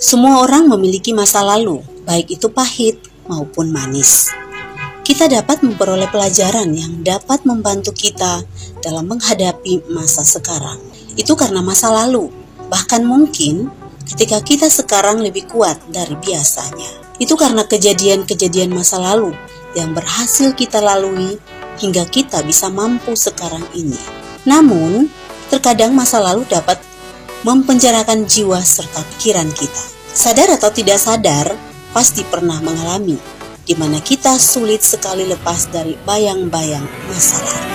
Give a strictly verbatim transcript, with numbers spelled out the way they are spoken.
Semua orang memiliki masa lalu, baik itu pahit maupun manis. Kita dapat memperoleh pelajaran yang dapat membantu kita dalam menghadapi masa sekarang. Itu karena masa lalu, bahkan mungkin ketika kita sekarang lebih kuat dari biasanya. Itu karena kejadian-kejadian masa lalu yang berhasil kita lalui hingga kita bisa mampu sekarang ini. Namun, terkadang masa lalu dapat mempenjarakan jiwa serta pikiran kita. Sadar atau tidak sadar, pasti pernah mengalami, di mana kita sulit sekali lepas dari bayang-bayang masa lalu.